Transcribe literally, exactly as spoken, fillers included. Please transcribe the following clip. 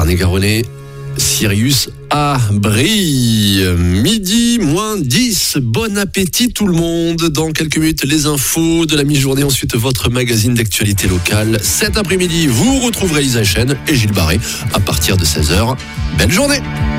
Tarn-et-Garonne, Sirius à Brie. Midi moins dix. Bon appétit tout le monde. Dans quelques minutes, les infos de la mi-journée. Ensuite, votre magazine d'actualité locale. Cet après-midi, vous retrouverez Lisa Chen et Gilles Barré à partir de seize heures. Belle journée!